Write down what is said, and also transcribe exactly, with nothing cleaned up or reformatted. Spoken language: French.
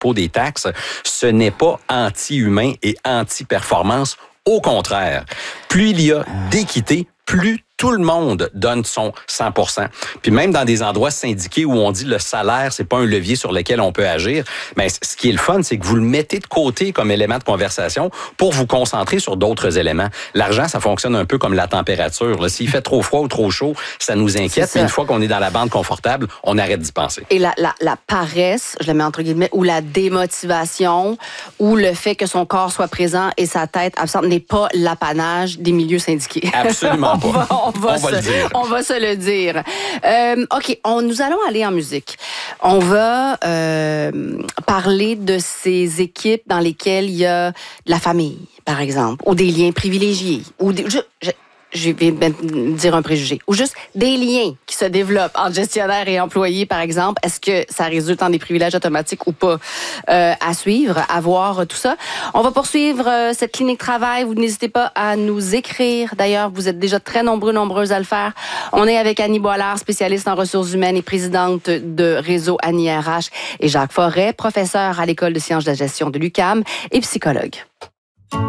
d'impôt, des taxes, ce n'est pas anti-humain et anti-performance. Au contraire, plus il y a d'équité, plus tout le monde donne son cent pour cent. Puis même dans des endroits syndiqués où on dit le salaire, c'est pas un levier sur lequel on peut agir, mais ce qui est le fun, c'est que vous le mettez de côté comme élément de conversation pour vous concentrer sur d'autres éléments. L'argent, ça fonctionne un peu comme la température. Là. S'il fait trop froid ou trop chaud, ça nous inquiète. Mais une fois qu'on est dans la bande confortable, on arrête d'y penser. Et la, la, la paresse, je la mets entre guillemets, ou la démotivation, ou le fait que son corps soit présent et sa tête absente n'est pas l'apanage des milieux syndiqués. Absolument pas. on va, on va, on se, va le dire. On va se le dire. Euh, OK, on, nous allons aller en musique. On va euh, parler de ces équipes dans lesquelles il y a de la famille, par exemple, ou des liens privilégiés, ou des... Je, je, je vais dire un préjugé, ou juste des liens qui se développent entre gestionnaires et employés, par exemple. Est-ce que ça résulte en des privilèges automatiques ou pas? Euh, à suivre, à voir tout ça. On va poursuivre euh, cette clinique travail. Vous n'hésitez pas à nous écrire. D'ailleurs, vous êtes déjà très nombreux, nombreuses à le faire. On est avec Annie Boilard, spécialiste en ressources humaines et présidente de Réseau Annie R H, et Jacques Forêt, professeur à l'École de sciences de la gestion de l'U Q A M et psychologue.